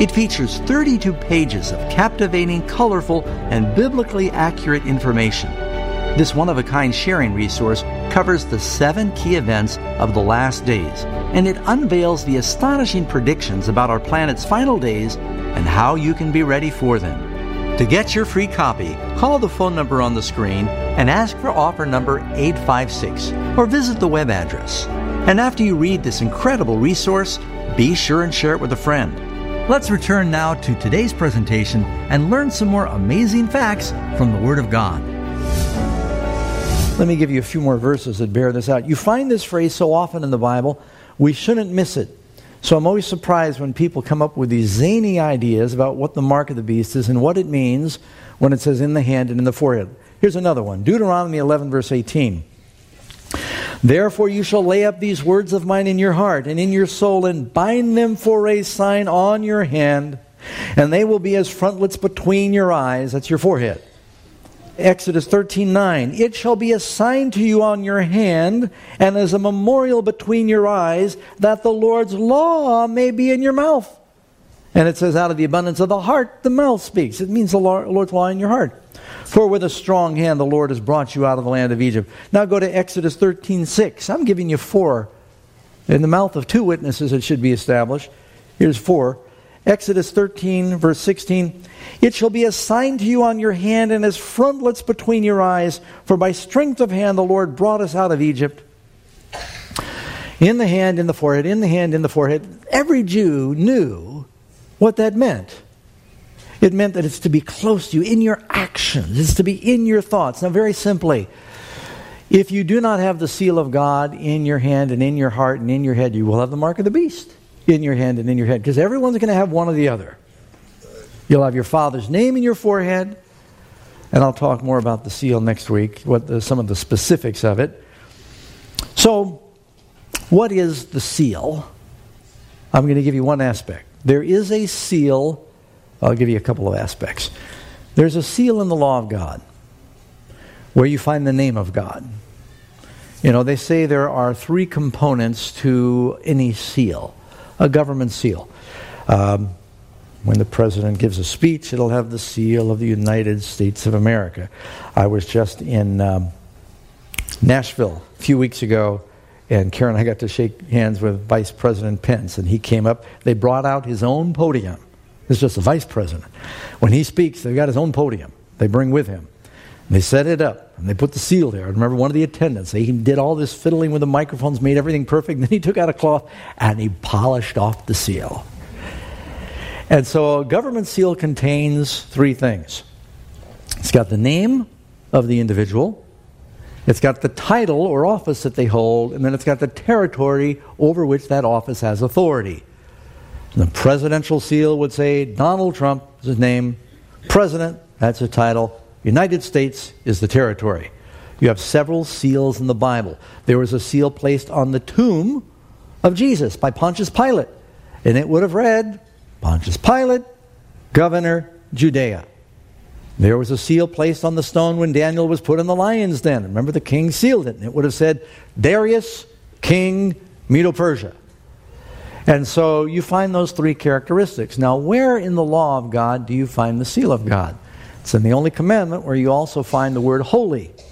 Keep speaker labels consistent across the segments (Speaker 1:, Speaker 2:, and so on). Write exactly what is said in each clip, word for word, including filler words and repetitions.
Speaker 1: It features thirty-two pages of captivating, colorful, and biblically accurate information. This one-of-a-kind sharing resource covers the seven key events of the last days, and it unveils the astonishing predictions about our planet's final days and how you can be ready for them. To get your free copy, call the phone number on the screen and ask for offer number eight five six, or visit the web address. And after you read this incredible resource, be sure and share it with a friend. Let's return now to today's presentation and learn some more amazing facts from the Word of God. Let me give you a few more verses that bear this out. You find this phrase so often in the Bible, we shouldn't miss it. So I'm always surprised when people come up with these zany ideas about what the mark of the beast is and what it means when it says in the hand and in the forehead. Here's another one. Deuteronomy eleven, verse eighteen. Therefore you shall lay up these words of mine in your heart and in your soul, and bind them for a sign on your hand, and they will be as frontlets between your eyes. That's your forehead. Exodus thirteen nine. It shall be a sign to you on your hand, and as a memorial between your eyes, that the Lord's law may be in your mouth. And it says, out of the abundance of the heart, the mouth speaks. It means the Lord's law in your heart. For with a strong hand the Lord has brought you out of the land of Egypt. Now go to Exodus thirteen six. I'm giving you four. In the mouth of two witnesses it should be established. Here's four. Exodus thirteen, verse sixteen. It shall be a sign to you on your hand and as frontlets between your eyes. For by strength of hand the Lord brought us out of Egypt. In the hand, in the forehead, in the hand, in the forehead. Every Jew knew what that meant. It meant that it's to be close to you in your actions. It's to be in your thoughts. Now, very simply, if you do not have the seal of God in your hand and in your heart and in your head, you will have the mark of the beast in your hand and in your head. Because everyone's going to have one or the other. You'll have your father's name in your forehead. And I'll talk more about the seal next week, what the, some of the specifics of it. So, what is the seal? I'm going to give you one aspect. There is a seal. I'll give you a couple of aspects. There's a seal in the law of God where you find the name of God. You know, they say there are three components to any seal. A government seal. Um, when the president gives a speech, it'll have the seal of the United States of America. I was just in um, Nashville a few weeks ago, and Karen and I got to shake hands with Vice President Pence, and he came up. They brought out his own podium. This is just the vice president. When he speaks, they've got his own podium they bring with him. And they set it up, and they put the seal there. I remember one of the attendants, they did all this fiddling with the microphones, made everything perfect, and then he took out a cloth, and he polished off the seal. And so a government seal contains three things. It's got the name of the individual, it's got the title or office that they hold, and then it's got the territory over which that office has authority. The presidential seal would say Donald Trump is his name, President, that's the title, United States is the territory. You have several seals in the Bible. There was a seal placed on the tomb of Jesus by Pontius Pilate, and it would have read, Pontius Pilate, Governor, Judea. There was a seal placed on the stone when Daniel was put in the lion's den. Remember, the king sealed it, and it would have said, Darius, King, Medo-Persia. And so you find those three characteristics. Now, where in the law of God do you find the seal of God? It's in the only commandment where you also find the word holy. It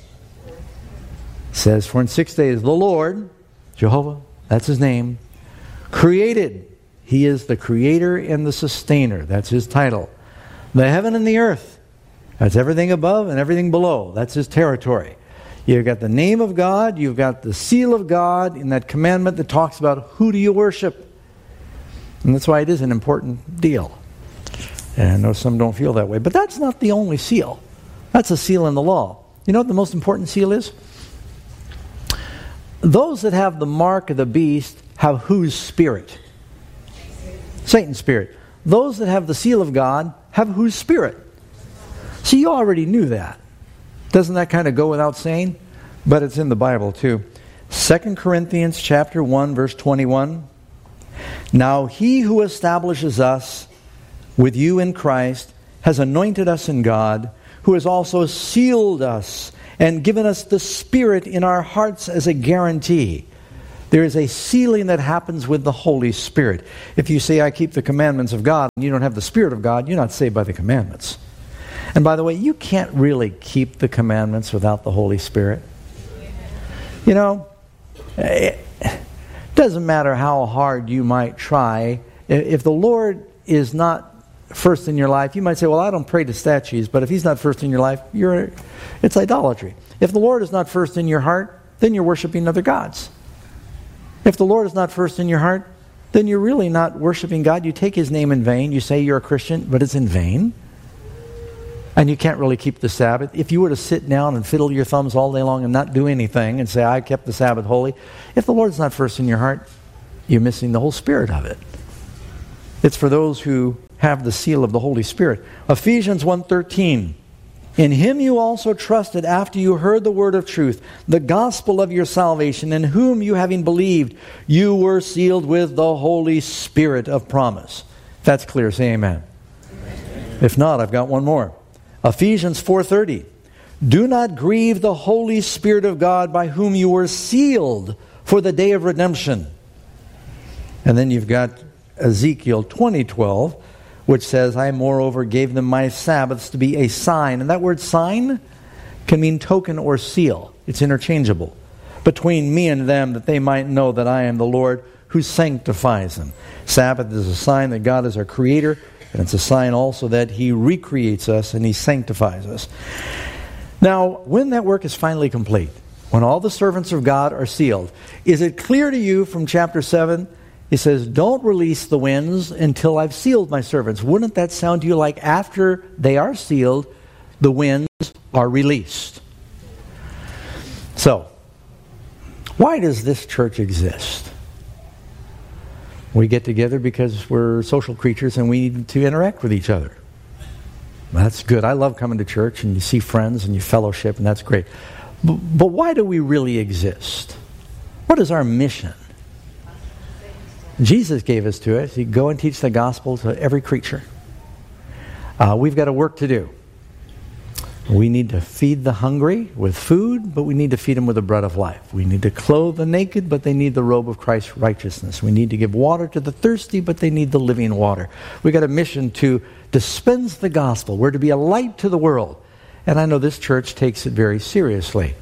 Speaker 1: says, for in six days the Lord, Jehovah, that's his name, created. He is the creator and the sustainer. That's his title. The heaven and the earth. That's everything above and everything below. That's his territory. You've got the name of God. You've got the seal of God in that commandment that talks about who do you worship. And that's why it is an important deal. And I know some don't feel that way. But that's not the only seal. That's a seal in the law. You know what the most important seal is? Those that have the mark of the beast have whose spirit? Satan's spirit. Those that have the seal of God have whose spirit? See, you already knew that. Doesn't that kind of go without saying? But it's in the Bible too. Second Corinthians chapter one, verse twenty-one. Now he who establishes us with you in Christ has anointed us in God, who has also sealed us and given us the Spirit in our hearts as a guarantee. There is a sealing that happens with the Holy Spirit. If you say, I keep the commandments of God, and you don't have the Spirit of God, you're not saved by the commandments. And by the way, you can't really keep the commandments without the Holy Spirit. You know, it doesn't matter how hard you might try. If the Lord is not first in your life, you might say, well, I don't pray to statues, but if He's not first in your life, you're it's idolatry. If the Lord is not first in your heart, then you're worshiping other gods. If the Lord is not first in your heart, then you're really not worshiping God. You take His name in vain. You say you're a Christian, but it's in vain. And you can't really keep the Sabbath. If you were to sit down and fiddle your thumbs all day long and not do anything and say, I kept the Sabbath holy, if the Lord's not first in your heart, you're missing the whole spirit of it. It's for those who have the seal of the Holy Spirit. Ephesians one thirteen. In Him you also trusted after you heard the word of truth, the gospel of your salvation, in whom you having believed, you were sealed with the Holy Spirit of promise. If that's clear, say amen. Amen. If not, I've got one more. Ephesians four thirty. Do not grieve the Holy Spirit of God, by whom you were sealed for the day of redemption. And then you've got Ezekiel twenty twelve, which says, I moreover gave them my Sabbaths to be a sign. And that word sign can mean token or seal. It's interchangeable. Between me and them, that they might know that I am the Lord who sanctifies them. Sabbath is a sign that God is our creator, and it's a sign also that He recreates us and He sanctifies us. Now, when that work is finally complete, when all the servants of God are sealed, is it clear to you from chapter seven? It says, don't release the winds until I've sealed my servants. Wouldn't that sound to you like after they are sealed, the winds are released? So, why does this church exist? We get together because we're social creatures and we need to interact with each other. That's good. I love coming to church and you see friends and you fellowship, and that's great. But, but why do we really exist? What is our mission? Jesus gave us to it. He go and teach the gospel to every creature. Uh, we've got a work to do. We need to feed the hungry with food, but we need to feed them with the bread of life. We need to clothe the naked, but they need the robe of Christ's righteousness. We need to give water to the thirsty, but they need the living water. We've got a mission to dispense the gospel. We're to be a light to the world. And I know this church takes it very seriously.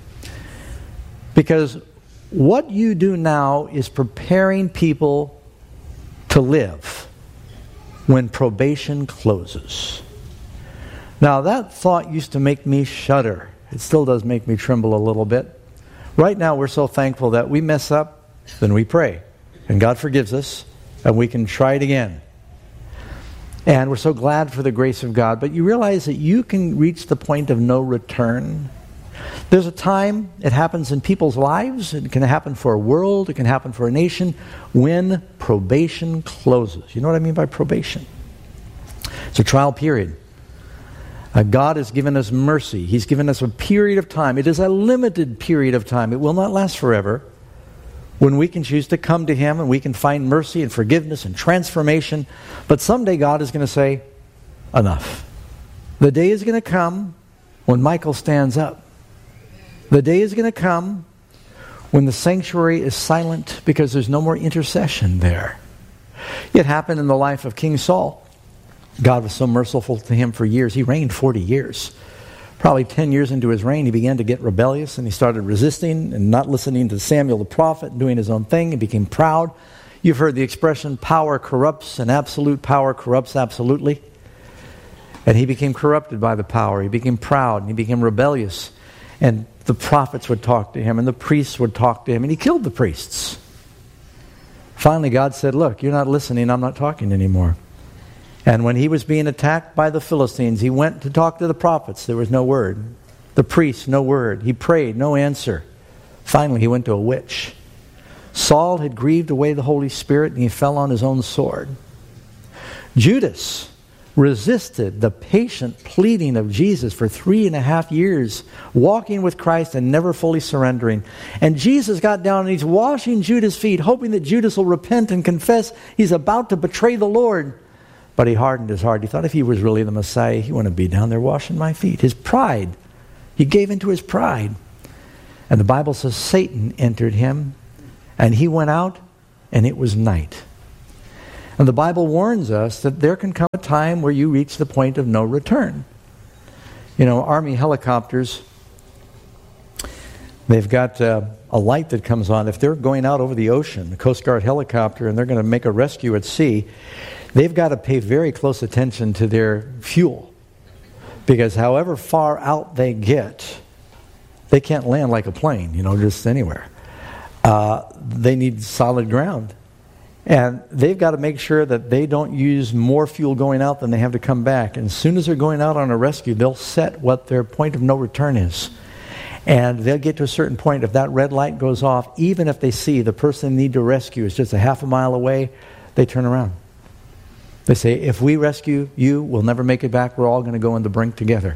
Speaker 1: Because what you do now is preparing people to live when probation closes. Now, that thought used to make me shudder. It still does make me tremble a little bit. Right now, we're so thankful that we mess up, then we pray. And God forgives us, and we can try it again. And we're so glad for the grace of God. But you realize that you can reach the point of no return. There's a time, it happens in people's lives, it can happen for a world, it can happen for a nation, when probation closes. You know what I mean by probation? It's a trial period. Uh, God has given us mercy. He's given us a period of time. It is a limited period of time. It will not last forever. When we can choose to come to Him and we can find mercy and forgiveness and transformation. But someday God is going to say, enough. The day is going to come when Michael stands up. The day is going to come when the sanctuary is silent because there's no more intercession there. It happened in the life of King Saul. God was so merciful to him for years. He reigned forty years. Probably ten years into his reign, he began to get rebellious and he started resisting and not listening to Samuel the prophet and doing his own thing. He became proud. You've heard the expression, power corrupts and absolute power corrupts absolutely. And he became corrupted by the power. He became proud and he became rebellious. And the prophets would talk to him and the priests would talk to him, and he killed the priests. Finally, God said, look, you're not listening, I'm not talking anymore. And when he was being attacked by the Philistines, he went to talk to the prophets. There was no word. The priests, no word. He prayed, no answer. Finally, he went to a witch. Saul had grieved away the Holy Spirit, and he fell on his own sword. Judas resisted the patient pleading of Jesus for three and a half years, walking with Christ and never fully surrendering. And Jesus got down and he's washing Judas' feet, hoping that Judas will repent and confess he's about to betray the Lord. But he hardened his heart. He thought if he was really the Messiah, he wouldn't be down there washing my feet. His pride. He gave into his pride. And the Bible says Satan entered him And he went out, and it was night. And the Bible warns us that there can come a time where you reach the point of no return. You know, Army helicopters, they've got uh, a light that comes on. If they're going out over the ocean, the Coast Guard helicopter, and they're going to make a rescue at sea, they've got to pay very close attention to their fuel. Because however far out they get, they can't land like a plane, you know, just anywhere. Uh, they need solid ground. And they've got to make sure that they don't use more fuel going out than they have to come back. And as soon as they're going out on a rescue, they'll set what their point of no return is. And they'll get to a certain point. If that red light goes off, even if they see the person they need to rescue is just a half a mile away, they turn around. They say, if we rescue you, we'll never make it back. We're all going to go on the brink together.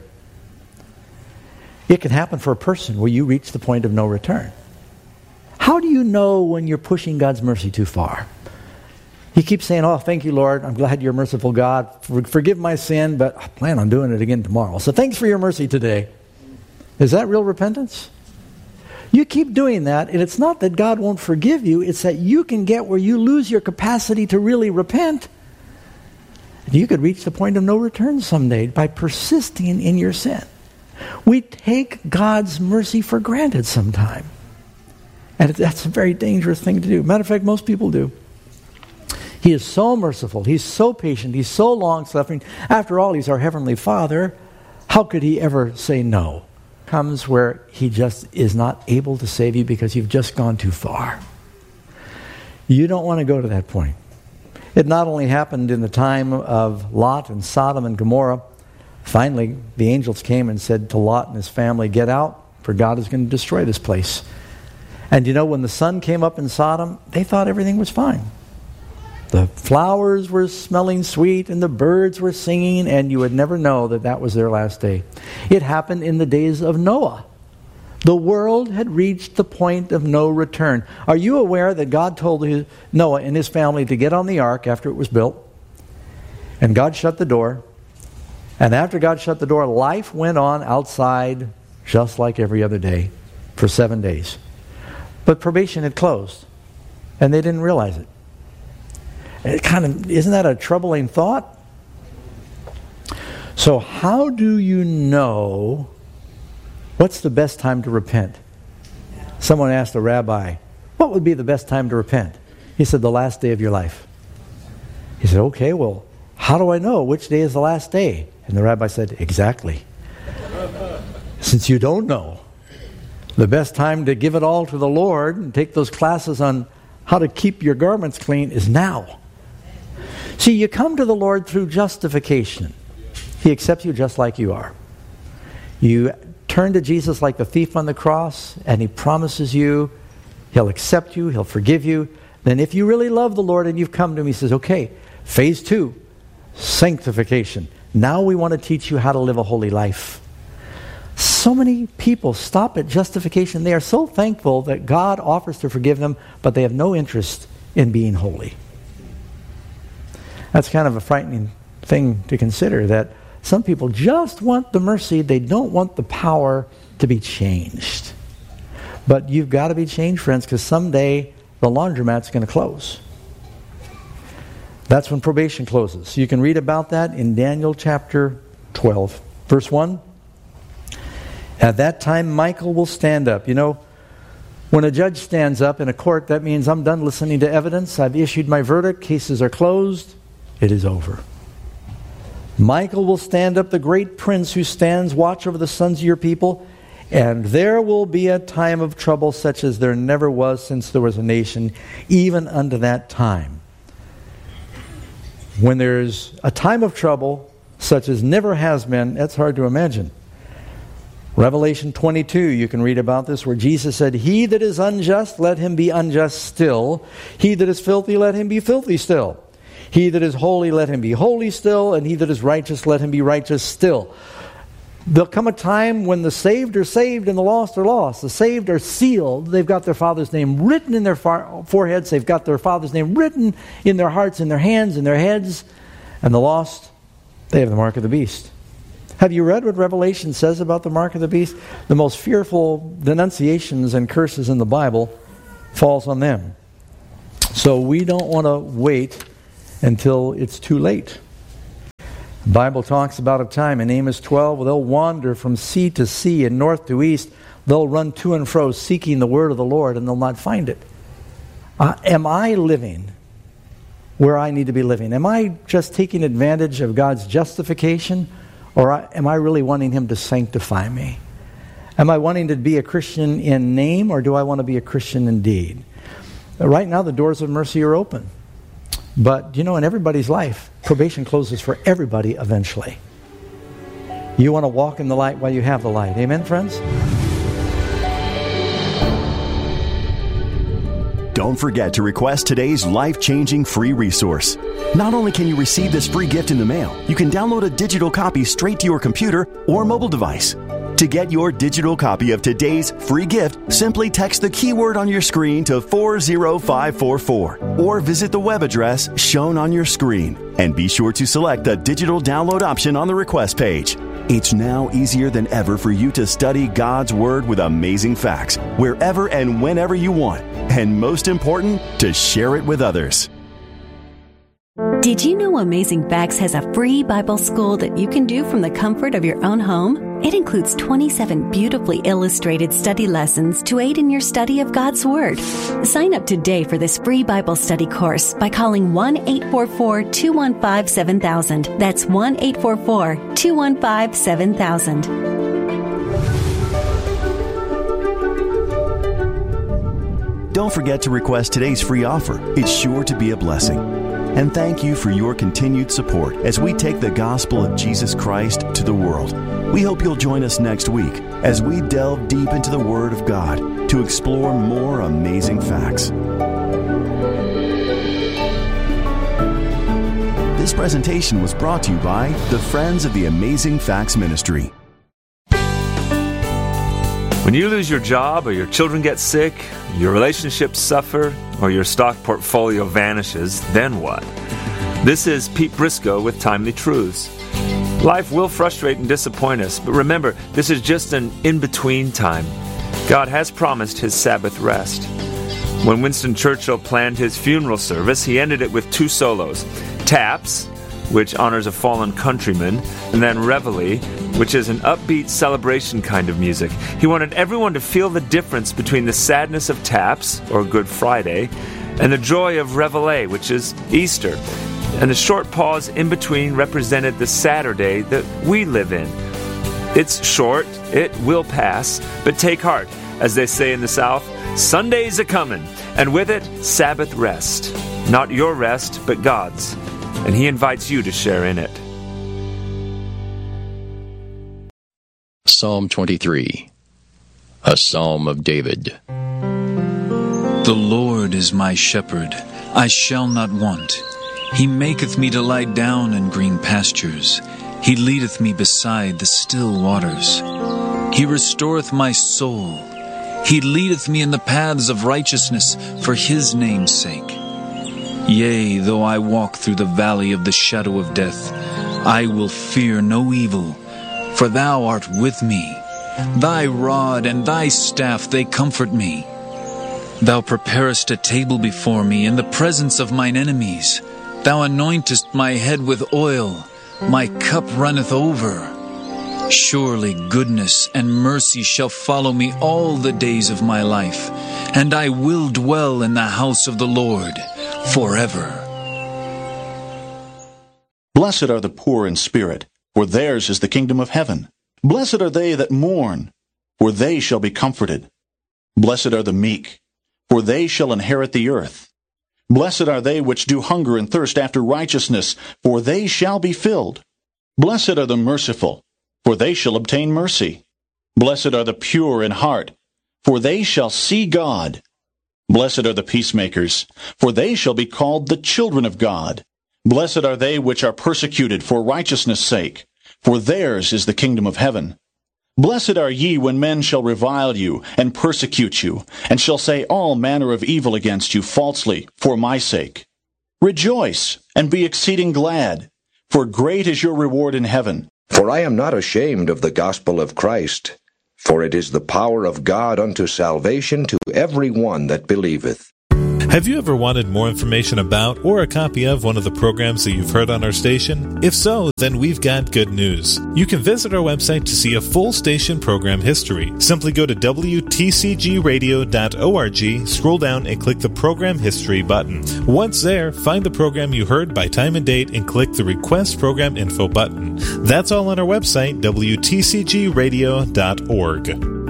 Speaker 1: It can happen for a person where you reach the point of no return. How do you know when you're pushing God's mercy too far? You keep saying, oh, thank you, Lord. I'm glad you're a merciful God. Forgive my sin, but I plan on doing it again tomorrow. So thanks for your mercy today. Is that real repentance? You keep doing that, and it's not that God won't forgive you. It's that you can get where you lose your capacity to really repent. You could reach the point of no return someday by persisting in your sin. We take God's mercy for granted sometime. And that's a very dangerous thing to do. Matter of fact, most people do. He is so merciful. He's so patient. He's so long-suffering. After all, He's our Heavenly Father. How could He ever say no? Comes where He just is not able to save you because you've just gone too far. You don't want to go to that point. It not only happened in the time of Lot and Sodom and Gomorrah. Finally, the angels came and said to Lot and his family, get out, for God is going to destroy this place. And you know, when the sun came up in Sodom, they thought everything was fine. The flowers were smelling sweet and the birds were singing, and you would never know that that was their last day. It happened in the days of Noah. The world had reached the point of no return. Are you aware that God told his, Noah and his family to get on the ark after it was built? And God shut the door. And after God shut the door, life went on outside just like every other day for seven days. But probation had closed, and they didn't realize it. It kind of, isn't that a troubling thought? So how do you know what's the best time to repent? Someone asked a rabbi, what would be the best time to repent? He said, the last day of your life. He said, okay, well, how do I know which day is the last day? And the rabbi said, exactly. Since you don't know, the best time to give it all to the Lord and take those classes on how to keep your garments clean is now. See, you come to the Lord through justification. He accepts you just like you are. You turn to Jesus like the thief on the cross, and He promises you He'll accept you, He'll forgive you. Then if you really love the Lord and you've come to Him, He says, okay, phase two, sanctification. Now we want to teach you how to live a holy life. So many people stop at justification. They are so thankful that God offers to forgive them, but they have no interest in being holy. That's kind of a frightening thing to consider, that some people just want the mercy. They don't want the power to be changed. But you've got to be changed, friends, because someday the laundromat's going to close. That's when probation closes. You can read about that in Daniel chapter twelve, verse one. At that time, Michael will stand up. You know, when a judge stands up in a court, that means I'm done listening to evidence. I've issued my verdict. Cases are closed. It is over. Michael will stand up, the great prince who stands watch over the sons of your people, and there will be a time of trouble such as there never was since there was a nation, even unto that time. When there's a time of trouble such as never has been, that's hard to imagine. Revelation twenty-two, you can read about this, where Jesus said, he that is unjust, let him be unjust still. He that is filthy, let him be filthy still. He that is holy, let him be holy still. And he that is righteous, let him be righteous still. There'll come a time when the saved are saved and the lost are lost. The saved are sealed. They've got their Father's name written in their foreheads. They've got their Father's name written in their hearts, in their hands, in their heads. And the lost, they have the mark of the beast. Have you read what Revelation says about the mark of the beast? The most fearful denunciations and curses in the Bible falls on them. So we don't want to wait until it's too late. The Bible talks about a time in Amos twelve where they'll wander from sea to sea and north to east. They'll run to and fro seeking the word of the Lord, and they'll not find it. Uh, am I living where I need to be living? Am I just taking advantage of God's justification, or am I really wanting Him to sanctify me? Am I wanting to be a Christian in name, or do I want to be a Christian in deed? Right now, the doors of mercy are open. But, you know, in everybody's life, probation closes for everybody eventually. You want to walk in the light while you have the light. Amen, friends?
Speaker 2: Don't forget to request today's life-changing free resource. Not only can you receive this free gift in the mail, you can download a digital copy straight to your computer or mobile device. To get your digital copy of today's free gift, simply text the keyword on your screen to four zero five four four or visit the web address shown on your screen. And be sure to select the digital download option on the request page. It's now easier than ever for you to study God's Word with amazing facts wherever and whenever you want. And most important, to share it with others.
Speaker 3: Did you know Amazing Facts has a free Bible school that you can do from the comfort of your own home? It includes twenty-seven beautifully illustrated study lessons to aid in your study of God's Word. Sign up today for this free Bible study course by calling one eight four four, two one five, seven thousand. That's one eight four four, two one five, seven thousand.
Speaker 2: Don't forget to request today's free offer. It's sure to be a blessing. And thank you for your continued support as we take the gospel of Jesus Christ to the world. We hope you'll join us next week as we delve deep into the Word of God to explore more amazing facts. This presentation was brought to you by the Friends of the Amazing Facts Ministry.
Speaker 4: When you lose your job, or your children get sick, your relationships suffer, or your stock portfolio vanishes, then what? This is Pete Briscoe with Timely Truths. Life will frustrate and disappoint us, but remember, this is just an in-between time. God has promised His Sabbath rest. When Winston Churchill planned his funeral service, he ended it with two solos. Taps, which honors a fallen countryman, and then Reveille, which is an upbeat celebration kind of music. He wanted everyone to feel the difference between the sadness of Taps, or Good Friday, and the joy of Reveille, which is Easter. And the short pause in between represented the Saturday that we live in. It's short, it will pass, but take heart. As they say in the South, Sunday's a-comin', and with it, Sabbath rest. Not your rest, but God's. And He invites you to share in it.
Speaker 5: Psalm twenty-three, a Psalm of David.
Speaker 6: The Lord is my shepherd, I shall not want. He maketh me to lie down in green pastures. He leadeth me beside the still waters. He restoreth my soul. He leadeth me in the paths of righteousness for His name's sake. Yea, though I walk through the valley of the shadow of death, I will fear no evil, for Thou art with me. Thy rod and Thy staff, they comfort me. Thou preparest a table before me in the presence of mine enemies. Thou anointest my head with oil. My cup runneth over. Surely goodness and mercy shall follow me all the days of my life, and I will dwell in the house of the Lord forever.
Speaker 7: Blessed are the poor in spirit, for theirs is the kingdom of heaven. Blessed are they that mourn, for they shall be comforted. Blessed are the meek, for they shall inherit the earth. Blessed are they which do hunger and thirst after righteousness, for they shall be filled. Blessed are the merciful, for they shall obtain mercy. Blessed are the pure in heart, for they shall see God. Blessed are the peacemakers, for they shall be called the children of God. Blessed are they which are persecuted for righteousness' sake, for theirs is the kingdom of heaven. Blessed are ye when men shall revile you, and persecute you, and shall say all manner of evil against you falsely, for my sake. Rejoice, and be exceeding glad, for great is your reward in heaven.
Speaker 8: For I am not ashamed of the gospel of Christ, For it is the power of God unto salvation to every one that believeth.
Speaker 9: Have you ever wanted more information about or a copy of one of the programs that you've heard on our station? If so, then we've got good news. You can visit our website to see a full station program history. Simply go to w t c g radio dot org, scroll down and click the Program History button. Once there, find the program you heard by time and date and click the Request Program Info button. That's all on our website, w t c g radio dot org.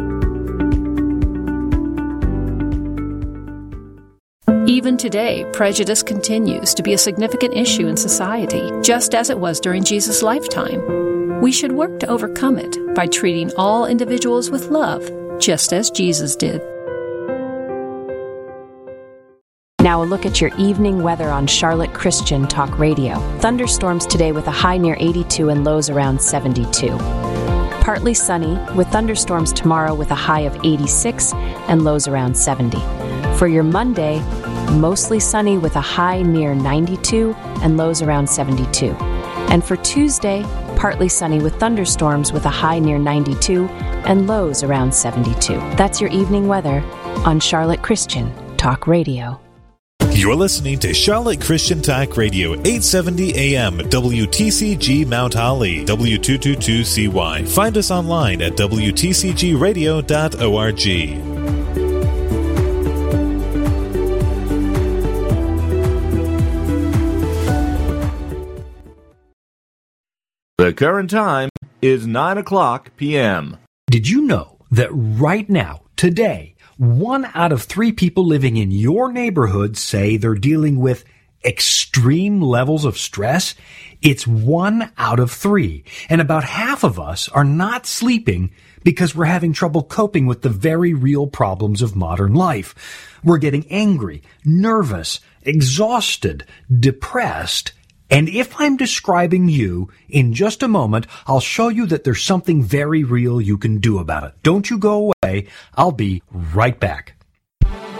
Speaker 10: Even today, prejudice continues to be a significant issue in society, just as it was during Jesus' lifetime. We should work to overcome it by treating all individuals with love, just as Jesus did.
Speaker 11: Now a look at your evening weather on Charlotte Christian Talk Radio. Thunderstorms today with a high near eighty-two and lows around seventy-two. Partly sunny with thunderstorms tomorrow with a high of eighty-six and lows around seventy. For your Monday, mostly sunny with a high near ninety-two and lows around seventy-two. And for Tuesday, partly sunny with thunderstorms with a high near ninety-two and lows around seventy-two. That's your evening weather on Charlotte Christian Talk Radio.
Speaker 9: You're listening to Charlotte Christian Talk Radio, eight seventy A M, W T C G Mount Holly, W two twenty-two C Y. Find us online at w t c g radio dot org.
Speaker 4: The current time is nine o'clock p.m.
Speaker 12: Did you know that right now, today, one out of three people living in your neighborhood say they're dealing with extreme levels of stress? It's one out of three. And about half of us are not sleeping because we're having trouble coping with the very real problems of modern life. We're getting angry, nervous, exhausted, depressed. And if I'm describing you, in just a moment, I'll show you that there's something very real you can do about it. Don't you go away. I'll be right back.